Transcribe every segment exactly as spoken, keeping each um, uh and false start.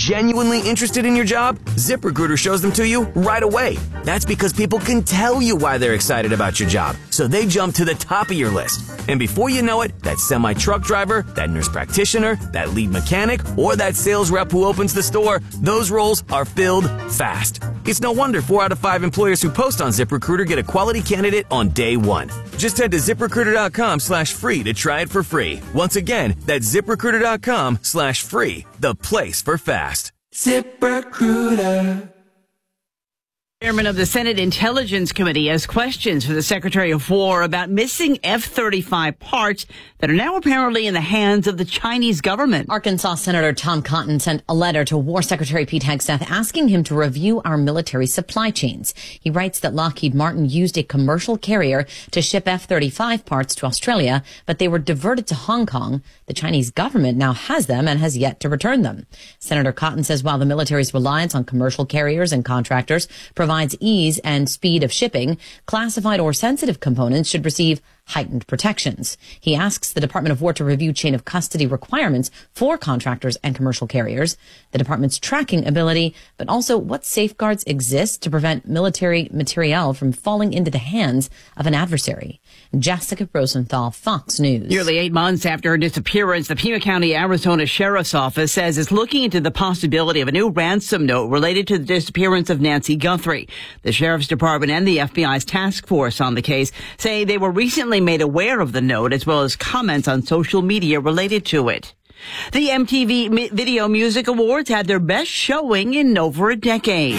genuinely interested in your job, ZipRecruiter shows them to you right away. That's because people can tell you why they're excited about your job, so they jump to the top of your list. And before you know it, that semi-truck driver, that nurse practitioner, that lead mechanic, or that sales rep who opens the store, those roles are filled fast. It's no wonder four out of five employers who post on ZipRecruiter get a quality candidate on day one. Just head to ZipRecruiter.com slash free to try it for free. Once again, that's ZipRecruiter.com slash free, the place for fast. ZipRecruiter. Chairman of the Senate Intelligence Committee has questions for the Secretary of War about missing F thirty-five parts that are now apparently in the hands of the Chinese government. Arkansas Senator Tom Cotton sent a letter to War Secretary Pete Hegseth asking him to review our military supply chains. He writes that Lockheed Martin used a commercial carrier to ship F thirty-five parts to Australia, but they were diverted to Hong Kong. The Chinese government now has them and has yet to return them. Senator Cotton says while the military's reliance on commercial carriers and contractors provides ease and speed of shipping, classified or sensitive components should receive heightened protections. He asks the Department of War to review chain of custody requirements for contractors and commercial carriers, the department's tracking ability, but also what safeguards exist to prevent military materiel from falling into the hands of an adversary. Jessica Rosenthal, Fox News. Nearly eight months after her disappearance, the Pima County, Arizona Sheriff's Office says it's looking into the possibility of a new ransom note related to the disappearance of Nancy Guthrie. The Sheriff's Department and the F B I's task force on the case say they were recently made aware of the note as well as comments on social media related to it. The M T V Video Music Awards had their best showing in over a decade.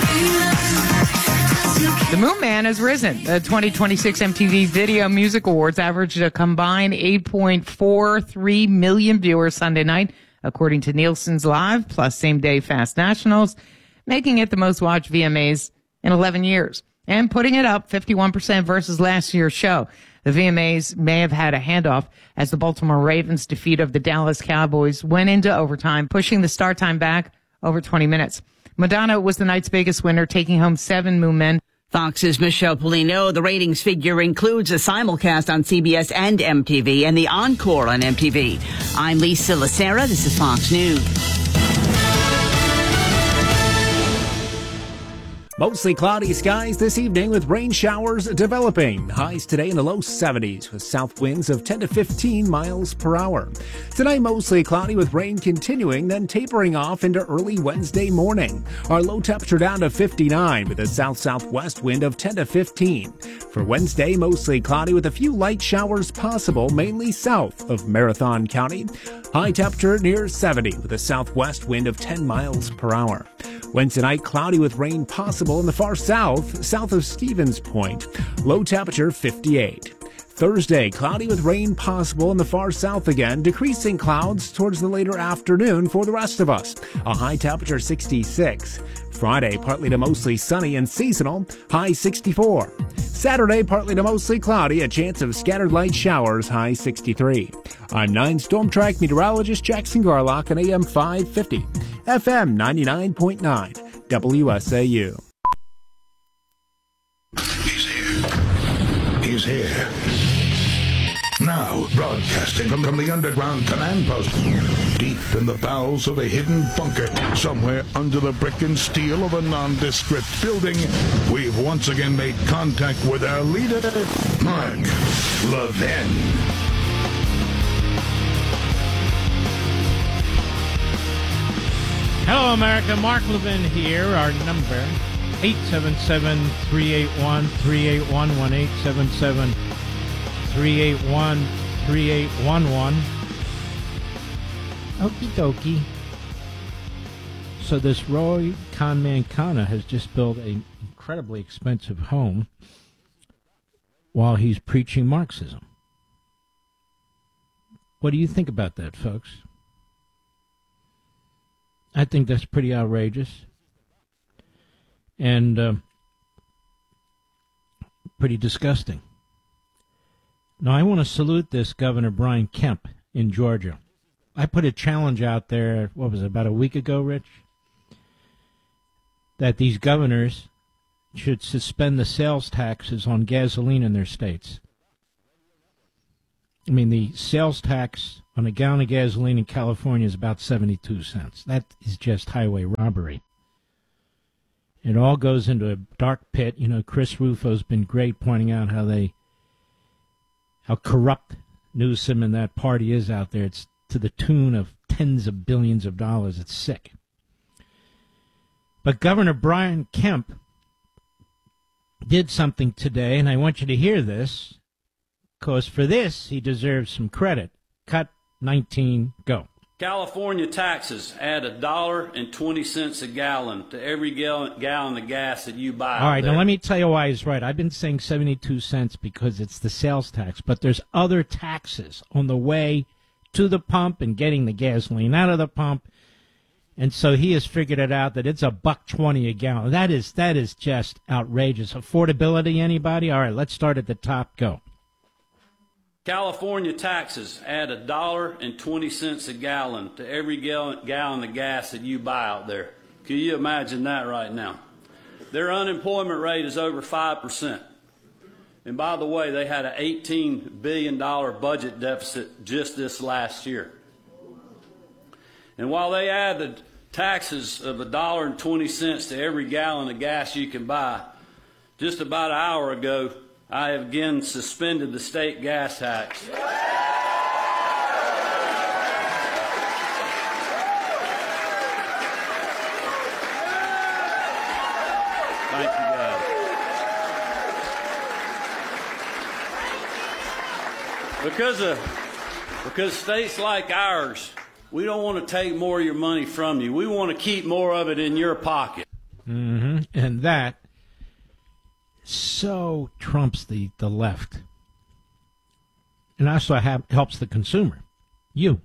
The Moon Man has risen. The twenty twenty-six M T V Video Music Awards averaged a combined eight point four three million viewers Sunday night, according to Nielsen's Live, plus same-day Fast Nationals, making it the most watched V M As in eleven years, and putting it up fifty-one percent versus last year's show. The V M As may have had a handoff as the Baltimore Ravens' defeat of the Dallas Cowboys went into overtime, pushing the start time back over twenty minutes. Madonna was the night's biggest winner, taking home seven Moon Men. Fox's Michelle Polino. The ratings figure includes a simulcast on C B S and M T V and the encore on M T V. I'm Lisa Lacera. This is Fox News. Mostly cloudy skies this evening with rain showers developing. Highs today in the low seventies with south winds of ten to fifteen miles per hour. Tonight mostly cloudy with rain continuing, then tapering off into early Wednesday morning. Our low temperature down to fifty-nine with a south-southwest wind of ten to fifteen. For Wednesday, mostly cloudy with a few light showers possible, mainly south of Marathon County. High temperature near seventy with a southwest wind of ten miles per hour. Wednesday night, cloudy with rain possible in the far south, south of Stevens Point. Low temperature fifty-eight. Thursday, cloudy with rain possible in the far south again, decreasing clouds towards the later afternoon for the rest of us. A high temperature sixty-six. Friday, partly to mostly sunny and seasonal, high sixty-four. Saturday, partly to mostly cloudy, a chance of scattered light showers, high sixty-three. I'm nine Storm Track meteorologist Jackson Garlock on A M five fifty, F M ninety-nine point nine, W S A U. He's here. He's here. Now, broadcasting from, from the underground command post, deep in the bowels of a hidden bunker, somewhere under the brick and steel of a nondescript building, we've once again made contact with our leader, Mark Levin. Hello, America. Mark Levin here. Our number, eight seven seven, three eight one, three eight one one, eight seven seven, three eight one, three eight one one. Okie dokie. So this Roy Conmancana has just built an incredibly expensive home while he's preaching Marxism. What do you think about that, folks? I think that's pretty outrageous and uh, pretty disgusting. Now, I want to salute this Governor Brian Kemp in Georgia. I put a challenge out there, what was it, about a week ago, Rich? That these governors should suspend the sales taxes on gasoline in their states. I mean, the sales tax on a gallon of gasoline in California is about seventy-two cents. That is just highway robbery. It all goes into a dark pit. You know, Chris Rufo's been great pointing out how they, how corrupt Newsom and that party is out there. It's to the tune of tens of billions of dollars. It's sick. But Governor Brian Kemp did something today, and I want you to hear this, because for this, he deserves some credit. Cut nineteen, go. California taxes add a dollar and twenty cents a gallon to every gallon, gallon of gas that you buy. All right, there. now let me tell you why he's right. I've been saying seventy-two cents because it's the sales tax, but there's other taxes on the way to the pump and getting the gasoline out of the pump. And so he has figured it out that it's a buck twenty a gallon. That is that is just outrageous. Affordability, anybody? All right, let's start at the top. Go. California taxes add a dollar and twenty cents a gallon to every gallon, gallon of gas that you buy out there. Can you imagine that right now? Their unemployment rate is over five percent. And by the way, they had an eighteen billion dollars budget deficit just this last year. And while they added taxes of a dollar and twenty cents to every gallon of gas you can buy, just about an hour ago, I have again suspended the state gas tax. Thank you, guys. Because of, because states like ours, we don't want to take more of your money from you. We want to keep more of it in your pocket. Mm-hmm. And that so trumps the, the left. And also have, helps the consumer. You.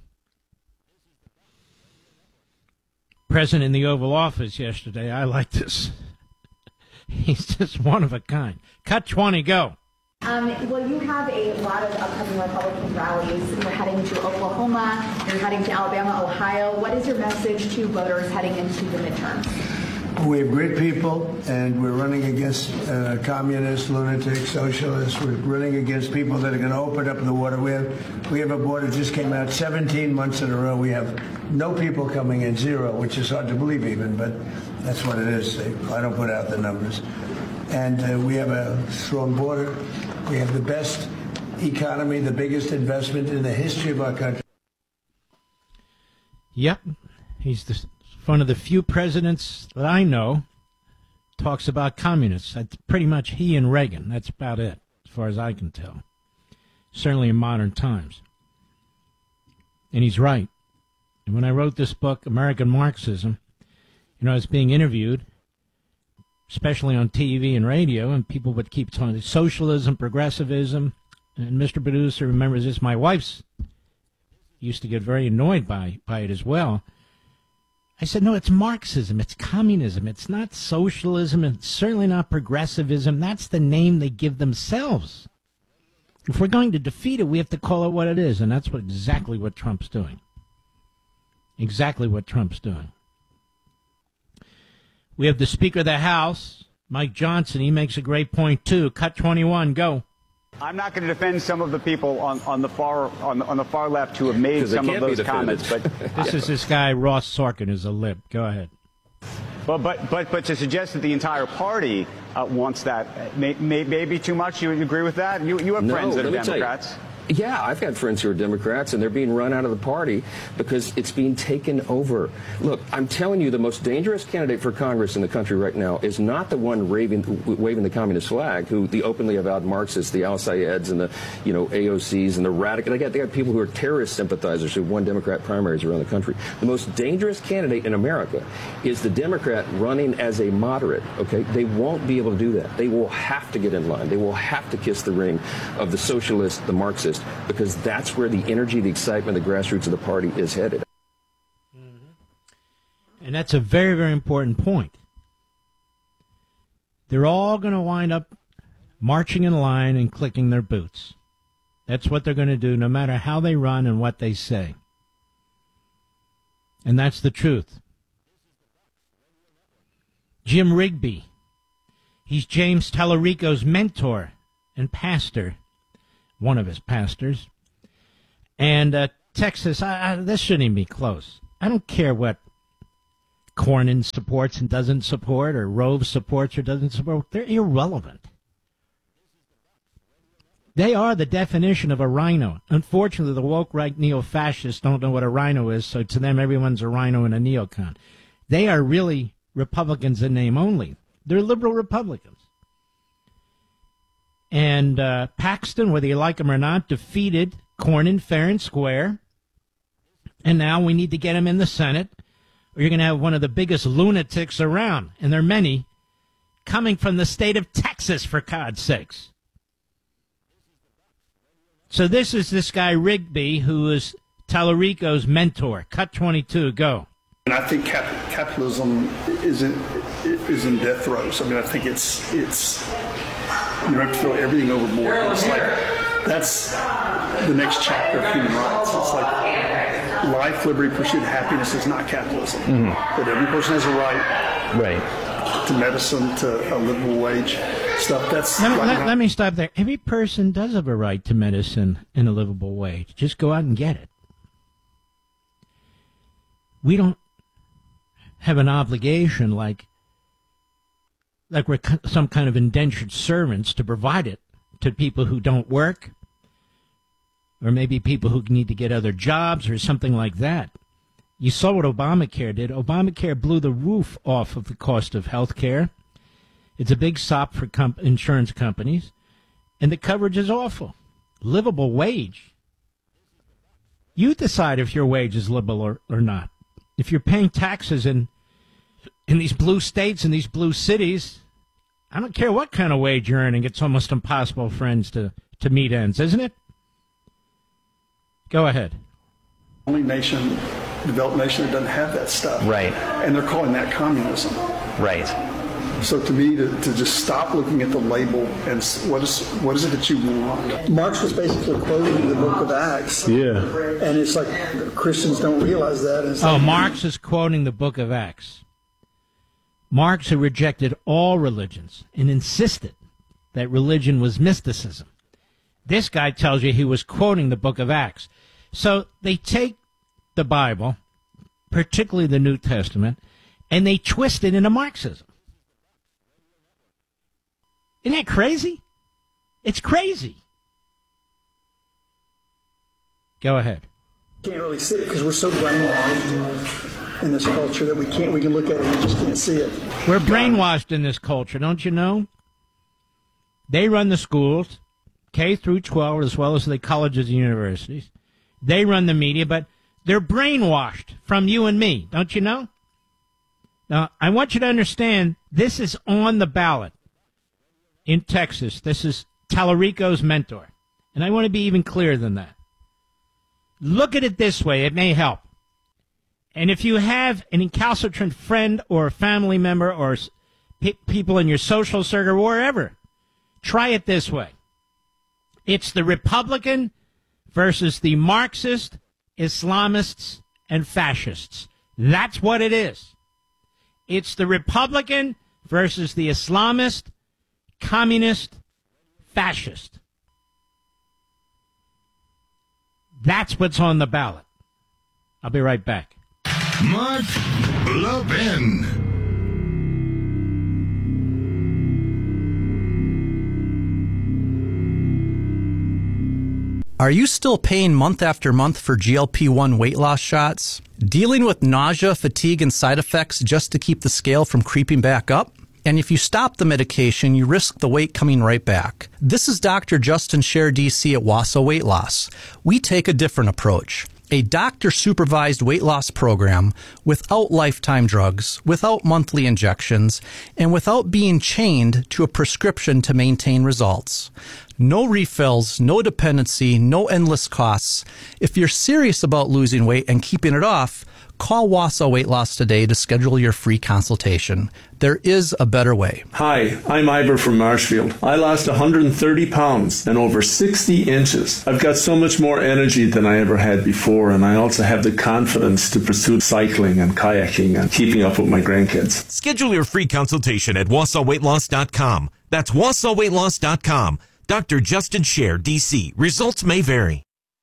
President in the Oval Office yesterday, I like this. He's just one of a kind. Cut twenty, go. Um, well, you have a lot of upcoming Republican rallies. You're heading to Oklahoma, you're heading to Alabama, Ohio. What is your message to voters heading into the midterms? We have great people, and we're running against uh, communists, lunatics, socialists. We're running against people that are going to open up the water. We have, we have a border just came out seventeen months in a row. We have no people coming in, zero, which is hard to believe even, but that's what it is. I don't put out the numbers. And uh, we have a strong border. We have the best economy, the biggest investment in the history of our country. Yep. He's the, one of the few presidents that I know talks about communists. That's pretty much he and Reagan. That's about it, as far as I can tell. Certainly in modern times. And he's right. And when I wrote this book, American Marxism, you know, I was being interviewed, especially on T V and radio, and people would keep telling me socialism, progressivism, and Mister Producer remembers this. My wife's used to get very annoyed by, by it as well. I said, no, it's Marxism, it's communism, it's not socialism, it's certainly not progressivism. That's the name they give themselves. If we're going to defeat it, we have to call it what it is, and that's what exactly what Trump's doing. Exactly what Trump's doing. We have the Speaker of the House, Mike Johnson. He makes a great point, too. Cut twenty-one, go. I'm not going to defend some of the people on, on the far on the, on the far left who have made some of those comments. But this is this guy Ross Sorkin, who's a lib. Go ahead. But but but but to suggest that the entire party uh, wants that may, may, may be too much. You agree with that? You you have no, friends that are let me Democrats. Tell you. Yeah, I've got friends who are Democrats, and they're being run out of the party because it's being taken over. Look, I'm telling you, the most dangerous candidate for Congress in the country right now is not the one raving, waving the communist flag, who the openly avowed Marxists, the Al-Sayeds and the, you know, A O Cs and the radical. They got, they got people who are terrorist sympathizers who won Democrat primaries around the country. The most dangerous candidate in America is the Democrat running as a moderate. Okay, they won't be able to do that. They will have to get in line. They will have to kiss the ring of the socialist, the Marxist, because that's where the energy, the excitement, the grassroots of the party is headed. Mm-hmm. And that's a very, very important point. They're all going to wind up marching in line and clicking their boots. That's what they're going to do, no matter how they run and what they say. And that's the truth. Jim Rigby. He's James Tallarico's mentor and pastor. One of his pastors. And uh, Texas, I, I, this shouldn't even be close. I don't care what Cornyn supports and doesn't support, or Rove supports or doesn't support. They're irrelevant. They are the definition of a rhino. Unfortunately, the woke right neo-fascists don't know what a rhino is, so to them, everyone's a rhino and a neocon. They are really Republicans in name only. They're liberal Republicans. And uh, Paxton, whether you like him or not, defeated Cornyn fair and square. And now we need to get him in the Senate, or you're going to have one of the biggest lunatics around, and there are many, coming from the state of Texas, for God's sakes. So this is this guy Rigby, who is Tallarico's mentor. Cut twenty-two, go. And I think cap- capitalism is in, is in death throes. I mean, I think it's, it's you have to throw everything overboard. It's like, that's the next chapter of human rights. It's like life, liberty, pursuit, happiness is not capitalism. Mm-hmm. But every person has a right, right to medicine, to a livable wage. Stuff that's let, right let, let me stop there. Every person does have a right to medicine and a livable wage. Just go out and get it. We don't have an obligation like like we're some kind of indentured servants to provide it to people who don't work, or maybe people who need to get other jobs or something like that. You saw what Obamacare did. Obamacare blew the roof off of the cost of health care. It's a big sop for comp- insurance companies, and the coverage is awful. Livable wage. You decide if your wage is livable or, or not. If you're paying taxes in in these blue states and these blue cities, I don't care what kind of wage you're earning. It's almost impossible, friends, to, to meet ends, isn't it? Go ahead. Only nation, developed nation that doesn't have that stuff. Right. And they're calling that communism. Right. So to me, to, to just stop looking at the label and what is what is it that you want? Marx was basically quoting the book of Acts. Yeah. And it's like Christians don't realize that. And it's oh, like, Marx is quoting the book of Acts. Marx, who rejected all religions and insisted that religion was mysticism. This guy tells you he was quoting the book of Acts. So they take the Bible, particularly the New Testament, and they twist it into Marxism. Isn't that crazy? It's crazy. Go ahead. Can't really see it because we're so brainwashed in this culture that we can't. We can look at it and we just can't see it. We're brainwashed in this culture, don't you know? They run the schools, K through twelve, as well as the colleges and universities. They run the media, but they're brainwashed from you and me, don't you know? Now, I want you to understand, this is on the ballot in Texas. This is Tallarico's mentor. And I want to be even clearer than that. Look at it this way. It may help. And if you have an incalcitrant friend or a family member or pe- people in your social circle or wherever, try it this way. It's the Republican versus the Marxist, Islamists, and fascists. That's what it is. It's the Republican versus the Islamist, communist, fascist. That's what's on the ballot. I'll be right back. Mark Levin. Are you still paying month after month for G L P one weight loss shots? Dealing with nausea, fatigue, and side effects just to keep the scale from creeping back up? And if you stop the medication, you risk the weight coming right back. This is Doctor Justin Scher, D C at Wausau Weight Loss. We take a different approach. A doctor-supervised weight loss program without lifetime drugs, without monthly injections, and without being chained to a prescription to maintain results. No refills, no dependency, no endless costs. If you're serious about losing weight and keeping it off, call Wausau Weight Loss today to schedule your free consultation. There is a better way. Hi, I'm Ivor from Marshfield. I lost one hundred thirty pounds and over sixty inches. I've got so much more energy than I ever had before, and I also have the confidence to pursue cycling and kayaking and keeping up with my grandkids. Schedule your free consultation at Wausau Weight Loss dot com. That's Wausau Weight Loss dot com. Doctor Justin Scher, D C. Results may vary.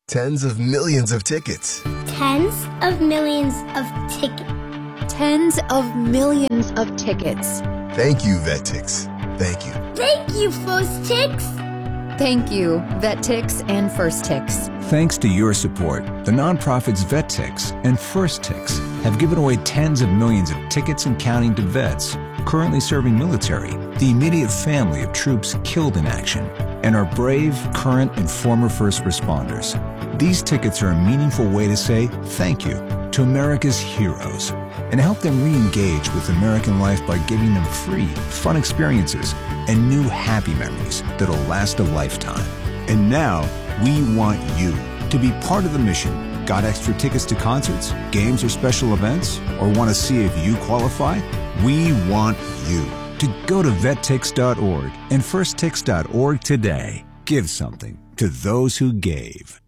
Tens of millions of tickets. Tens of millions of tickets. Tens of millions of tickets. Thank you, VetTix. Thank you. Thank you, First Tix. Thank you, VetTix and First Tix. Thanks to your support, the nonprofits VetTix and First Tix have given away tens of millions of tickets and counting to vets currently serving military, the immediate family of troops killed in action, and our brave, current, and former first responders. These tickets are a meaningful way to say thank you to America's heroes and help them re-engage with American life by giving them free, fun experiences and new happy memories that'll last a lifetime. And now, we want you to be part of the mission. Got extra tickets to concerts, games, or special events? Or want to see if you qualify? We want you to go to vet tix dot org and first tix dot org today. Give something to those who gave.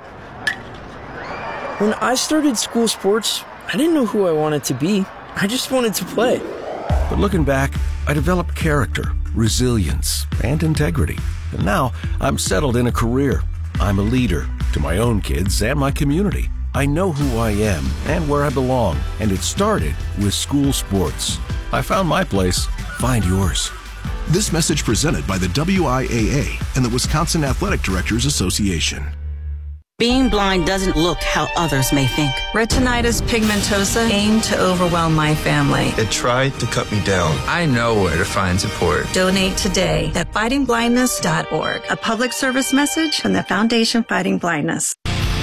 When I started school sports, I didn't know who I wanted to be. I just wanted to play. But looking back, I developed character, resilience, and integrity. And now I'm settled in a career. I'm a leader to my own kids and my community. I know who I am and where I belong, and it started with school sports. I found my place. Find yours. This message presented by the W I A A and the Wisconsin Athletic Directors Association. Being blind doesn't look how others may think. Retinitis pigmentosa aimed to overwhelm my family. It tried to cut me down. I know where to find support. Donate today at fighting blindness dot org. A public service message from the Foundation Fighting Blindness.